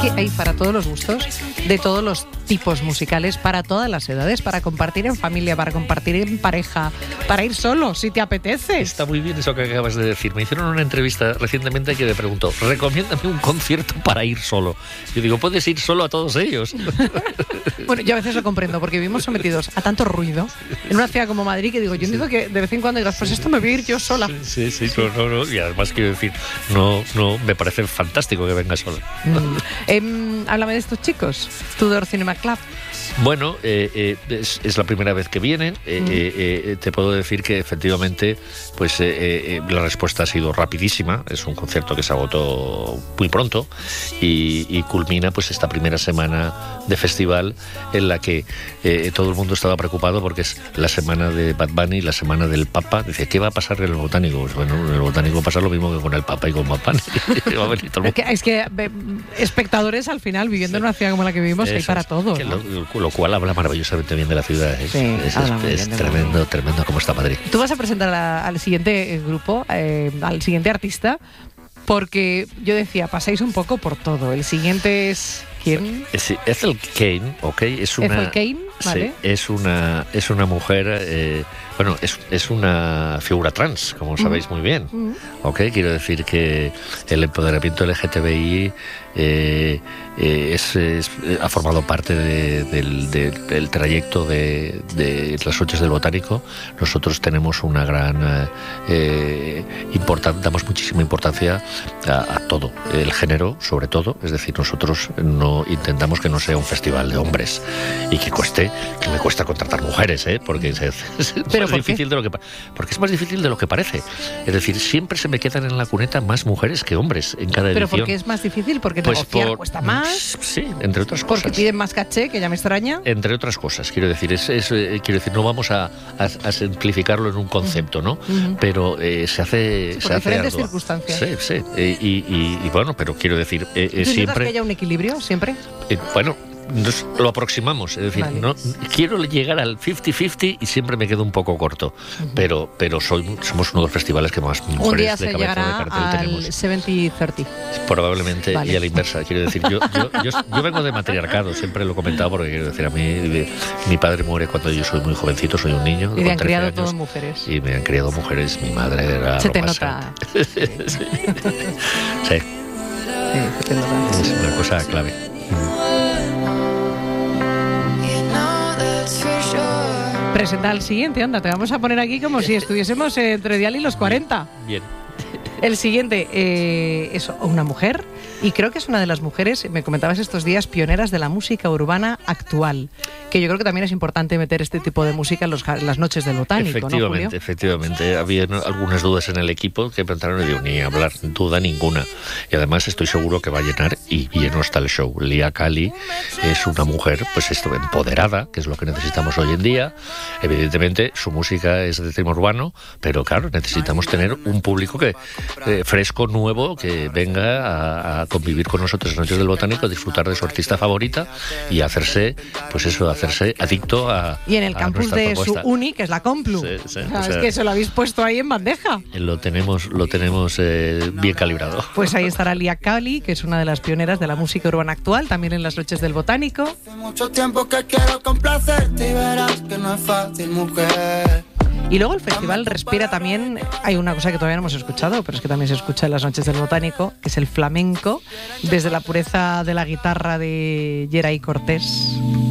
que hay para todos los gustos, de todos los tipos musicales, para todas las edades, para compartir en familia, para compartir en pareja, para ir solo, si te apetece. Está muy bien eso que acabas de decir. Me hicieron una entrevista recientemente que me preguntó, recomiéndame un concierto para ir solo. Yo digo, puedes ir solo a todos ellos. Bueno, yo a veces lo comprendo, porque vivimos sometidos a tanto ruido en una ciudad como Madrid que digo, yo entiendo que de vez en cuando digas, pues esto me voy a ir yo sola. Sí, no. Y además quiero decir, no, me parece fantástico que venga sola. Háblame de estos chicos, Tudor Cinema Club. Bueno, es la primera vez que vienen. Te puedo decir que efectivamente pues la respuesta ha sido rapidísima. Es un concierto que se agotó muy pronto y culmina pues esta primera semana de festival en la que todo el mundo estaba preocupado porque es la semana de Bad Bunny, la semana del Papa. Dice, ¿qué va a pasar en el Botánico? Pues bueno, en el Botánico pasa lo mismo que con el Papa y con Bad Bunny. Va a venir todo el mundo. Es que espectadores al final, viviendo en una ciudad como la que vivimos, hay para todo, ¿no? Lo cual habla maravillosamente bien de la ciudad. Es tremendo cómo está Madrid. Tú vas a presentar al siguiente grupo, al siguiente artista, porque yo decía, pasáis un poco por todo. El siguiente es... ¿Quién? Ethel Cain, ¿ok? Ethel Cain, ¿vale? Sí, es una mujer... es una figura trans, como sabéis muy bien. ¿Ok? Quiero decir que el empoderamiento LGTBI ha formado parte del trayecto de las noches del Botánico. Nosotros tenemos una gran damos muchísima importancia a todo, el género sobre todo. Es decir, nosotros no intentamos que no sea un festival de hombres y que me cuesta contratar mujeres, porque es más difícil porque es más difícil de lo que parece. Es decir, siempre se me quedan en la cuneta más mujeres que hombres en cada edición. ¿Pero por qué es más difícil? ¿Porque negociar cuesta más? Sí, entre otras cosas. ¿Porque piden más caché, que ya me extraña? Entre otras cosas, quiero decir, no vamos a simplificarlo en un concepto, ¿no? Pero se hace por diferentes ardua. Circunstancias. Sí. Y bueno, pero quiero decir, ¿Tú siempre que haya un equilibrio siempre? Bueno, nos lo aproximamos, es decir, vale. No quiero llegar al 50-50 y siempre me quedo un poco corto, pero somos uno de los festivales que más mujeres de cabeza de cartel tenemos. 70-30 probablemente, vale. Y a la inversa, quiero decir, yo vengo de matriarcado, siempre lo he comentado, porque quiero decir, a mí mi padre muere cuando yo soy muy jovencito, soy un niño. Y me han criado todas mujeres. Y me han criado mujeres, mi madre era... Se te nota. Sí. Sí, se te nota. Es una cosa clave. Presenta al siguiente, anda, te vamos a poner aquí como si estuviésemos entre Dial y los 40. Bien. El siguiente es una mujer, y creo que es una de las mujeres, me comentabas estos días, pioneras de la música urbana actual, que yo creo que también es importante meter este tipo de música en las noches del Botánico, efectivamente, ¿no, Julio? Efectivamente, había algunas dudas en el equipo que preguntaron y digo, ni hablar, duda ninguna. Y además estoy seguro que va a llenar y lleno hasta el show. Lia Kali es una mujer, pues empoderada, que es lo que necesitamos hoy en día. Evidentemente, su música es de tema urbano, pero claro, necesitamos tener un público fresco, nuevo, que venga a convivir con nosotros en Noches del Botánico, a disfrutar de su artista favorita y hacerse adicto a... Y en el campus de propuesta. su uni, que es la Complu. Sí, es que se lo habéis puesto ahí en bandeja. Lo tenemos bien calibrado. Pues ahí estará Lia Kali, que es una de las pioneras de la música urbana actual, también en las Noches del Botánico. Hace mucho tiempo que quiero complacerte y verás que no es fácil, mujer. Y luego el festival respira también, hay una cosa que todavía no hemos escuchado, pero es que también se escucha en las Noches del Botánico, que es el flamenco, desde la pureza de la guitarra de Geray Cortés.